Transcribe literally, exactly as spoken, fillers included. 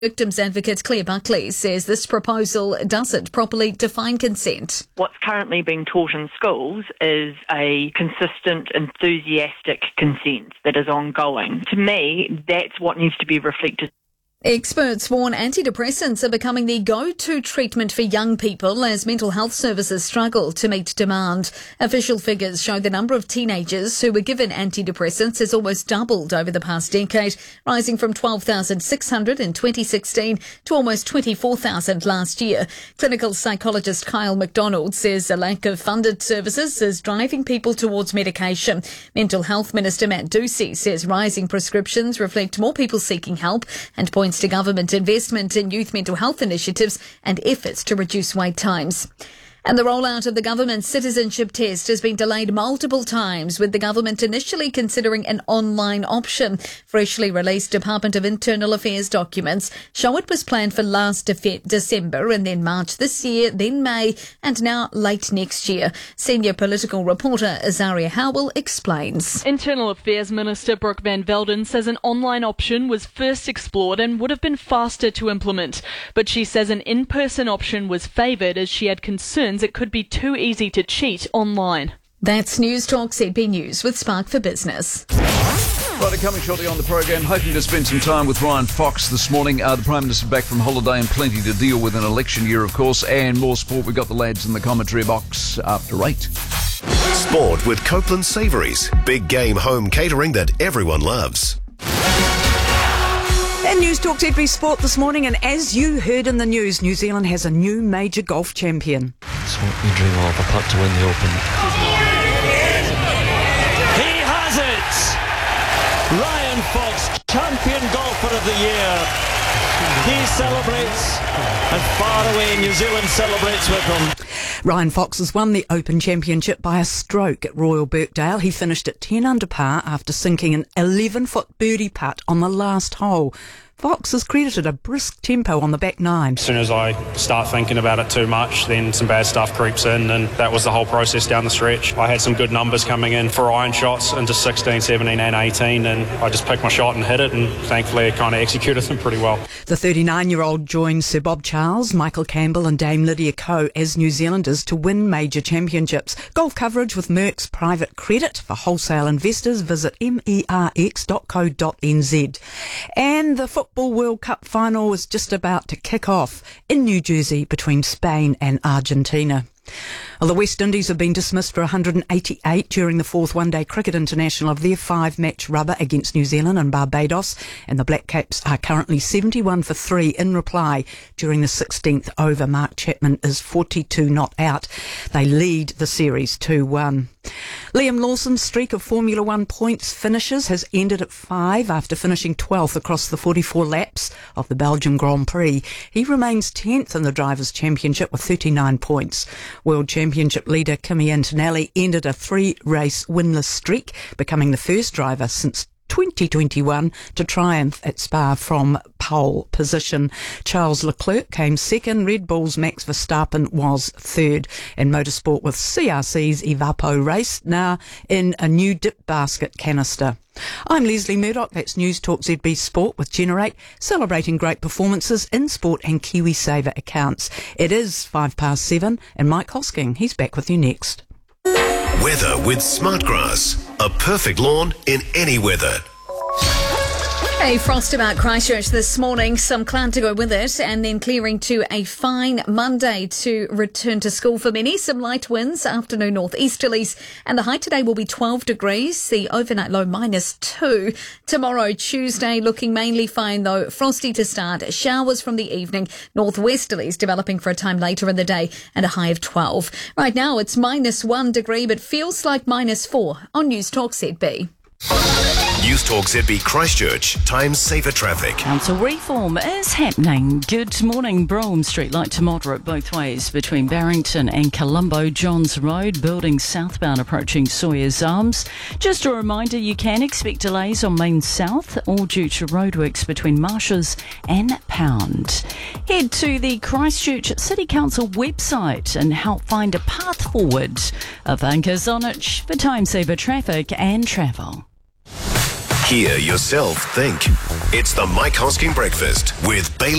Victims advocate Claire Buckley says this proposal doesn't properly define consent. What's currently being taught in schools is a consistent, enthusiastic consent that is ongoing. To me, that's what needs to be reflected. Experts warn antidepressants are becoming the go-to treatment for young people as mental health services struggle to meet demand. Official figures show the number of teenagers who were given antidepressants has almost doubled over the past decade, rising from twelve thousand six hundred in twenty sixteen to almost twenty-four thousand last year. Clinical psychologist Kyle McDonald says a lack of funded services is driving people towards medication. Mental Health Minister Matt Ducey says rising prescriptions reflect more people seeking help and points to government investment in youth mental health initiatives and efforts to reduce wait times. And the rollout of the government citizenship test has been delayed multiple times, with the government initially considering an online option. Freshly released Department of Internal Affairs documents show it was planned for last de- December and then March this year, then May, and now late next year. Senior political reporter Azaria Howell explains. Internal Affairs Minister Brooke Van Velden says an online option was first explored and would have been faster to implement. But she says an in-person option was favoured as she had concerns it could be too easy to cheat online. That's News Talk Z B News with Spark for Business. Right, coming shortly on the program, hoping to spend some time with Ryan Fox this morning. Uh, the Prime Minister back from holiday and plenty to deal with an election year, of course, and more sport. We've got the lads in the commentary box after eight. Sport with Copeland Savouries. Big game home catering that everyone loves. And News Talk Z B Sport this morning, and as you heard in the news, New Zealand has a new major golf champion. That's what you dream of, a putt to win the Open. He has it! Ryan Fox, champion golfer of the year. He celebrates, and far away New Zealand celebrates with him. Ryan Fox has won the Open Championship by a stroke at Royal Birkdale. He finished at ten under par after sinking an eleven-foot birdie putt on the last hole. Fox has credited a brisk tempo on the back nine. As soon as I start thinking about it too much, then some bad stuff creeps in, and that was the whole process down the stretch. I had some good numbers coming in for iron shots into sixteen, seventeen and eighteen, and I just picked my shot and hit it, and thankfully I kind of executed them pretty well. The thirty-nine-year-old joined Sir Bob Charles, Michael Campbell and Dame Lydia Ko as New Zealanders to win major championships. Golf coverage with Merck's private credit for wholesale investors. Visit merx dot co dot n z. And the football World Cup final is just about to kick off in New Jersey between Spain and Argentina. Well, the West Indies have been dismissed for one hundred eighty-eight during the fourth one-day cricket international of their five-match rubber against New Zealand and Barbados, and the Black Caps are currently seventy-one for three in reply during the sixteenth over. Mark Chapman is forty-two not out. They lead the series two one. Liam Lawson's streak of Formula One points finishes has ended at five after finishing twelfth across the forty-four laps of the Belgian Grand Prix. He remains tenth in the Drivers' Championship with thirty-nine points. World Championship leader Kimi Antonelli ended a three-race winless streak, becoming the first driver since twenty twenty-one to triumph at Spa from pole position. Charles Leclerc came second. Red Bull's Max Verstappen was third. In motorsport with C R C's Evapo race now in a new dip basket canister. I'm Leslie Murdoch. That's News Talk Z B Sport with Generate, celebrating great performances in sport and KiwiSaver accounts. It is five past seven, and Mike Hosking, he's back with you next. Weather with Smartgrass. A perfect lawn in any weather. A frost about Christchurch this morning, some cloud to go with it, and then clearing to a fine Monday to return to school for many. Some light winds, afternoon northeasterlies, and the high today will be twelve degrees, the overnight low minus two. Tomorrow, Tuesday, looking mainly fine though, frosty to start, showers from the evening, northwesterlies developing for a time later in the day, and a high of twelve. Right now, it's minus one degree, but feels like minus four on News Talk Z B. News Talk Z B Christchurch. Time saver traffic. Council reform is happening. Good morning. Brougham Street light to moderate both ways between Barrington and Colombo. Johns Road, building southbound approaching Sawyer's Arms. Just a reminder, you can expect delays on Main South, all due to roadworks between Marshes and Pound. Head to the Christchurch City Council website and help find a path forward. Avanka Zonic for time saver traffic and travel. Hear yourself think. It's the Mike Hosking Breakfast with Bailey